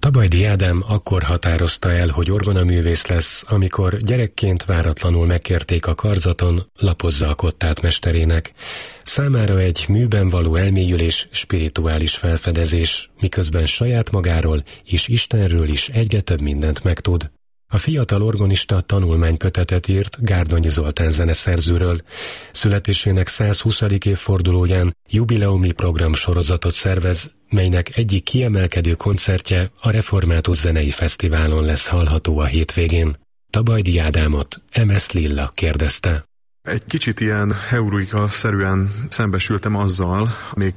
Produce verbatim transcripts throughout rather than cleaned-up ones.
Tabajdi Ádám akkor határozta el, hogy orgonaművész lesz, amikor gyerekként váratlanul megkérték a Karzaton, lapozza a kottát mesterének. Számára egy műben való elmélyülés, spirituális felfedezés, miközben saját magáról és Istenről is egyre több mindent megtud. A fiatal orgonista tanulmánykötetet írt Gárdonyi Zoltán zeneszerzőről. Születésének százhuszadik évfordulóján jubileumi programsorozatot szervez, melynek egyik kiemelkedő koncertje a Református Zenei Fesztiválon lesz hallható a hétvégén. Tabajdi Ádámot em es Lilla kérdezte. Egy kicsit ilyen heurika-szerűen szembesültem azzal, még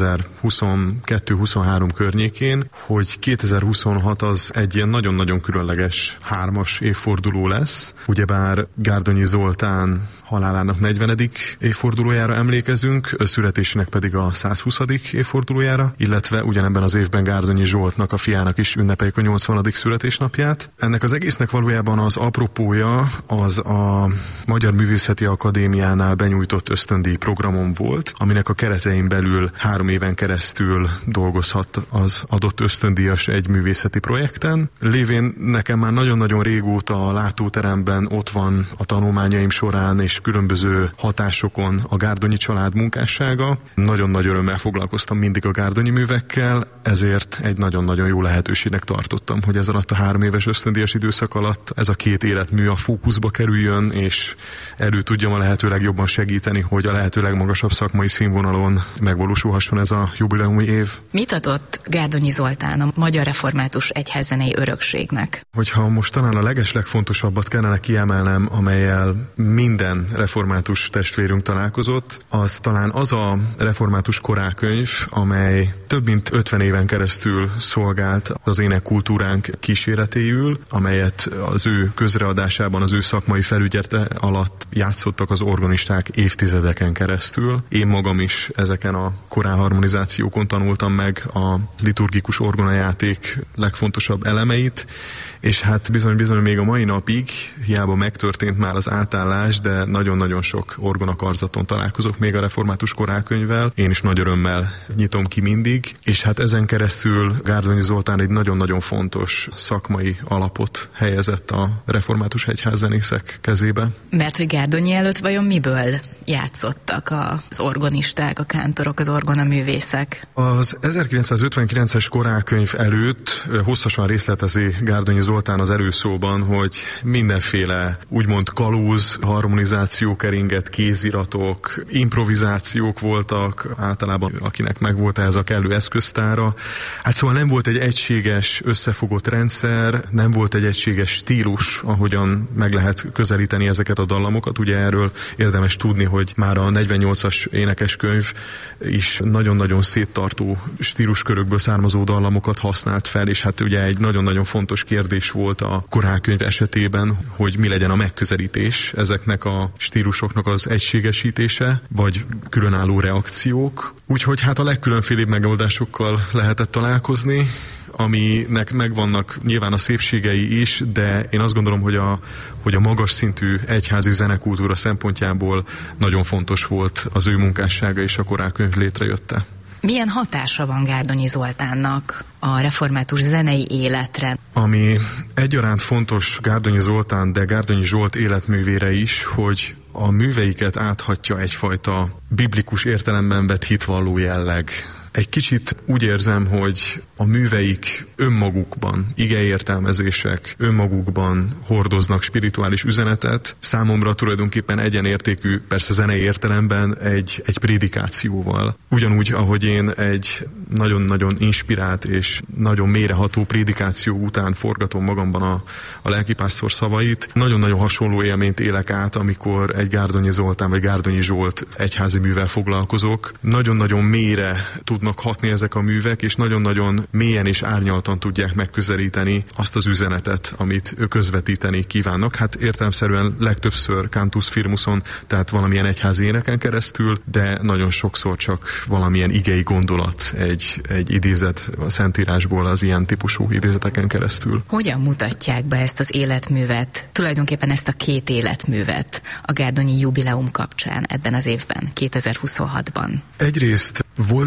kétezer-huszonkettő-huszonhárom környékén, hogy kétezer-huszonhat az egy ilyen nagyon-nagyon különleges hármas évforduló lesz. Ugyebár Gárdonyi Zoltán halálának negyvenedik évfordulójára emlékezünk, születésének pedig a százhuszadik évfordulójára, illetve ugyanebben az évben Gárdonyi Zsoltnak, a fiának is ünnepeljük a nyolcvanadik születésnapját. Ennek az egésznek valójában az apropója az a Magyar Művészeti Akadémiánál benyújtott ösztöndíj programom volt, aminek a keretein belül három éven keresztül dolgozhat az adott ösztöndíjas egy művészeti projekten. Lévén nekem már nagyon-nagyon régóta a látóteremben ott van a tanulmányaim során és különböző hatásokon a Gárdonyi család munkássága. Nagyon nagy örömmel foglalkoztam mindig a gárdonyi művekkel, ezért egy nagyon-nagyon jó lehetőségnek tartottam, hogy ez alatt a három éves ösztöndíjas időszak alatt ez a két életmű a fókuszba kerüljön, és elő tudjam a lehető legjobban segíteni, hogy a lehető legmagasabb szakmai színvonalon megvalósulhasson ez a jubileumi év. Mit adott Gárdonyi Zoltán a Magyar Református Egyházzenei Örökségnek? Hogyha most talán a legeslegfontosabbat kellene kiemelnem, amellyel minden református testvérünk találkozott, az talán az a református korákönyv, amely több mint ötven éven keresztül szolgált az énekkultúránk kíséretéül, amelyet az ő közreadásában, az ő szakmai felügyelete alatt játszottak az organisták évtizedeken keresztül. Én magam is ezeken a korálharmonizációkon tanultam meg a liturgikus orgonajáték legfontosabb elemeit, és hát bizony-bizony még a mai napig, hiába megtörtént már az átállás, de nagyon-nagyon sok orgonakarzaton találkozok még a református korálkönyvvel. Én is nagy örömmel nyitom ki mindig, és hát ezen keresztül Gárdonyi Zoltán egy nagyon-nagyon fontos szakmai alapot helyezett a református egyházzenészek kezébe. Mert hogy Gárdonyi előtt vajon miből játszottak az orgonisták, a kántorok, az orgonaművészek? Az ezerkilencszázötvenkilences korálkönyv előtt hosszasan részletezi Gárdonyi Zoltán az előszóban, hogy mindenféle úgymond kalóz harmonizáció keringett, kéziratok, improvizációk voltak, általában akinek megvolt ez a kellő eszköztára. Hát szóval nem volt egy egységes, összefogott rendszer, nem volt egy egységes stílus, ahogyan meg lehet közelíteni ezeket a dallamokat. Ugye erről érdemes tudni, hogy már a negyvennyolcas énekeskönyv is nagyon-nagyon széttartó stíluskörökből származó dallamokat használt fel, és hát ugye egy nagyon-nagyon fontos kérdés volt a korálkönyv esetében, hogy mi legyen a megközelítés ezeknek a stílusoknak az egységesítése, vagy különálló reakciók. Úgyhogy hát a legkülönfélébb megoldásokkal lehetett találkozni, aminek megvannak nyilván a szépségei is, de én azt gondolom, hogy a, hogy a magas szintű egyházi zenekultúra szempontjából nagyon fontos volt az ő munkássága és a korálkönyv létrejötte. Milyen hatása van Gárdonyi Zoltánnak a református zenei életre? Ami egyaránt fontos Gárdonyi Zoltán, de Gárdonyi Zsolt életművére is, hogy a műveiket áthatja egyfajta biblikus értelemben vett hitvalló jelleg. Egy kicsit úgy érzem, hogy a műveik önmagukban, igeértelmezések, önmagukban hordoznak spirituális üzenetet. Számomra tulajdonképpen egyenértékű, persze zenei értelemben egy, egy prédikációval. Ugyanúgy, ahogy én egy nagyon-nagyon inspirált és nagyon mélyreható prédikáció után forgatom magamban a, a lelkipásztor szavait, nagyon-nagyon hasonló élményt élek át, amikor egy Gárdonyi Zoltán vagy Gárdonyi Zsolt egyházi művel foglalkozok. Nagyon-nagyon mélyre tudnak hatni ezek a művek, és nagyon-nagyon mélyen és árnyaltan tudják megközelíteni azt az üzenetet, amit ők közvetíteni kívánnak. Hát értelemszerűen legtöbbször cantus firmuson, tehát valamilyen egyházi éneken keresztül, de nagyon sokszor csak valamilyen igei gondolat, egy, egy idézet a Szentírásból az ilyen típusú idézeteken keresztül. Hogyan mutatják be ezt az életművet, tulajdonképpen ezt a két életművet a Gárdonyi jubileum kapcsán ebben az évben, kétezer-huszonhatban? Egyrészt volt egy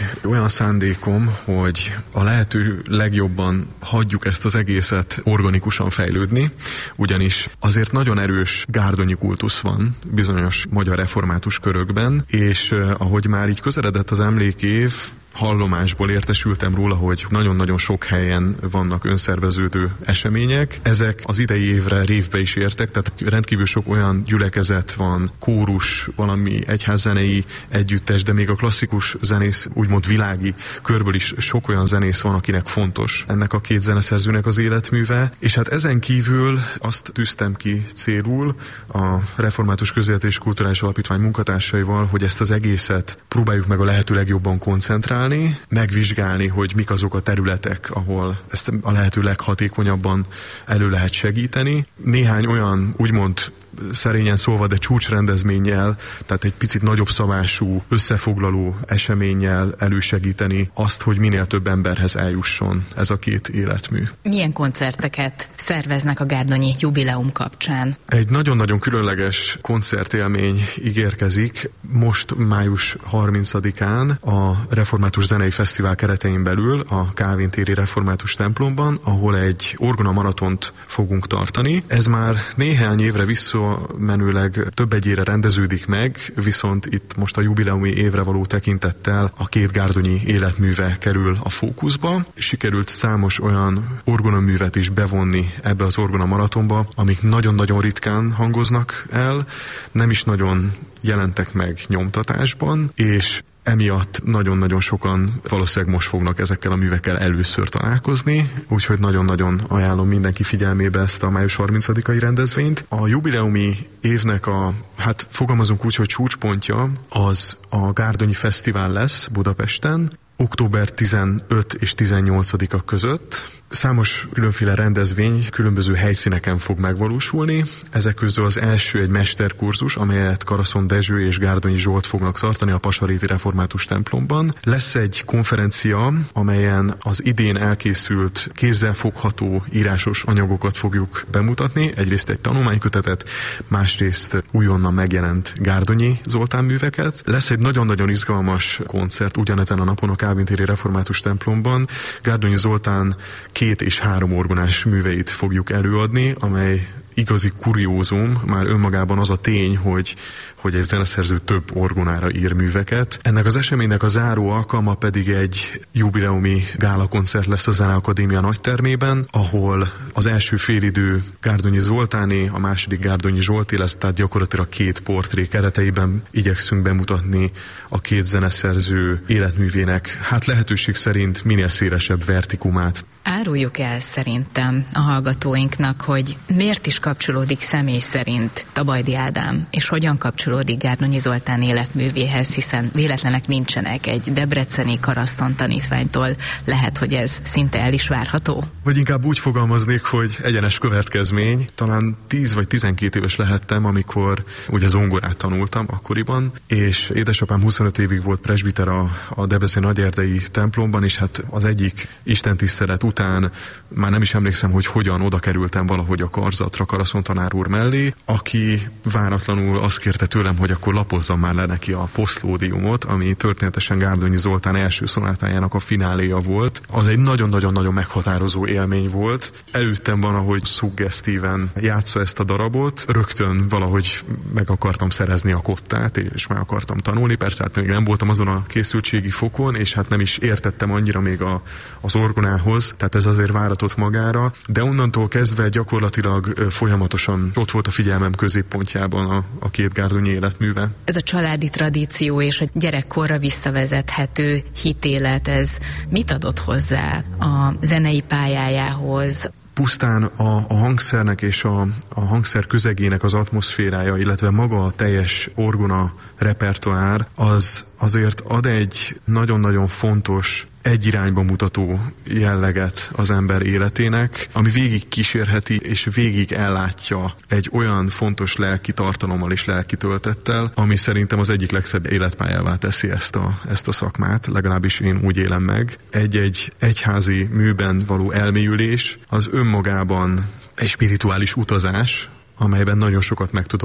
olyan szándékom, hogy a lehető legjobban hagyjuk ezt az egészet organikusan fejlődni, ugyanis azért nagyon erős gárdonyi kultusz van bizonyos magyar református körökben, és ahogy már így közeledett az emlékév, hallomásból értesültem róla, hogy nagyon-nagyon sok helyen vannak önszerveződő események. Ezek az idei évre révbe is értek, tehát rendkívül sok olyan gyülekezet van, kórus, valami egyházzenei együttes, de még a klasszikus zenész, úgymond világi körből is sok olyan zenész van, akinek fontos ennek a két zeneszerzőnek az életműve. És hát ezen kívül azt tűztem ki célul a Református Közéleti és Kulturális Alapítvány munkatársaival, hogy ezt az egészet próbáljuk meg a lehető legjobban koncentrálni, megvizsgálni, hogy mik azok a területek, ahol ezt a lehető leghatékonyabban elő lehet segíteni. Néhány olyan, úgymond szerényen szólva, de csúcsrendezménnyel, tehát egy picit nagyobb szabású, összefoglaló eseménnyel elősegíteni azt, hogy minél több emberhez eljusson ez a két életmű. Milyen koncerteket szerveznek a gárdonyi jubileum kapcsán? Egy nagyon-nagyon különleges koncertélmény ígérkezik most május harmincadikán a Református Zenei Fesztivál keretein belül a Kálvin téri Református templomban, ahol egy orgona maratont fogunk tartani. Ez már néhány évre vissza menőleg több egyére rendeződik meg, viszont itt most a jubileumi évre való tekintettel a két gárdonyi életműve kerül a fókuszba. Sikerült számos olyan orgonaművet is bevonni ebbe az orgona maratonba, amik nagyon-nagyon ritkán hangoznak el, nem is nagyon jelentek meg nyomtatásban, és emiatt nagyon-nagyon sokan valószínűleg most fognak ezekkel a művekkel először találkozni, úgyhogy nagyon-nagyon ajánlom mindenki figyelmébe ezt a május harmincadikai rendezvényt. A jubileumi évnek a, hát fogalmazunk úgy, hogy csúcspontja az a Gárdonyi Fesztivál lesz Budapesten, október tizenötödike és tizennyolcadika között. Számos különféle rendezvény különböző helyszíneken fog megvalósulni. Ezek közül az első egy mesterkurzus, amelyet Karaszon Dezső és Gárdonyi Zsolt fognak tartani a Pasaréti Református templomban. Lesz egy konferencia, amelyen az idén elkészült kézzelfogható írásos anyagokat fogjuk bemutatni. Egyrészt egy tanulmánykötetet, másrészt újonnan megjelent Gárdonyi Zoltán műveket. Lesz egy nagyon-nagyon izgalmas koncert ugyanezen a napon a Kálvin téri Református templomban. Gárdonyi Zoltán két és három orgonás műveit fogjuk előadni, amely igazi kuriózum, már önmagában az a tény, hogy, hogy egy zeneszerző több orgonára ír műveket. Ennek az eseménynek a záró alkalma pedig egy jubileumi gálakoncert lesz a Zeneakadémia nagytermében, ahol az első félidő Gárdonyi Zoltáné, a második Gárdonyi Zsolté lesz, tehát gyakorlatilag két portré kereteiben igyekszünk bemutatni a két zeneszerző életművének, hát lehetőség szerint minél szélesebb vertikumát. Áruljuk el szerintem a hallgatóinknak, hogy miért is kapcsolódik személy szerint Tabajdi Ádám, és hogyan kapcsolódik Gárdonyi Zoltán életművéhez, hiszen véletlenek nincsenek. Egy debreceni Karaszton tanítványtól lehet, hogy ez szinte el is várható? Vagy inkább úgy fogalmaznék, hogy egyenes következmény. Talán tíz vagy tizenkét éves lehettem, amikor ugye zongorát tanultam akkoriban, és édesapám huszonöt évig volt presbiter a, a debreceni nagyerdei templomban, és hát az egyik istentisztelet után már nem is emlékszem, hogy hogyan oda kerültem valahogy a karzatra Karaszon tanár úr mellé, aki váratlanul azt kérte tőlem, hogy akkor lapozzam már le neki a posztlódiumot, ami történetesen Gárdonyi Zoltán első szonátájának a fináléja volt. Az egy nagyon-nagyon-nagyon meghatározó élmény volt. Előttem van, ahogy szuggesztíven játsza ezt a darabot, rögtön valahogy meg akartam szerezni a kottát, és meg akartam tanulni. Persze hát még nem voltam azon a készültségi fokon, és hát nem is értettem annyira még a, az orgonához, tehát ez azért váratott magára, de onnantól kezdve gyakorlatilag folyamatosan ott volt a figyelmem középpontjában a, a két Gárdonyi életműve. Ez a családi tradíció és a gyerekkorra visszavezethető hitélet, ez mit adott hozzá a zenei pályájához? Pusztán a, a hangszernek és a, a hangszer közegének az atmoszférája, illetve maga a teljes orgona repertoár, az azért ad egy nagyon-nagyon fontos, egy irányba mutató jelleget az ember életének, ami végig kísérheti és végig ellátja egy olyan fontos lelki tartalommal és lelki töltettel, ami szerintem az egyik legszebb életpályává teszi ezt a, ezt a szakmát, legalábbis én úgy élem meg. Egy-egy egyházi műben való elmélyülés az önmagában egy spirituális utazás, amelyben nagyon sokat meg tudok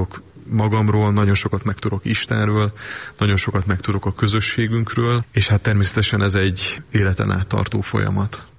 magamról, nagyon sokat megtudok Istenről, nagyon sokat megtudok a közösségünkről, és hát természetesen ez egy életen át tartó folyamat.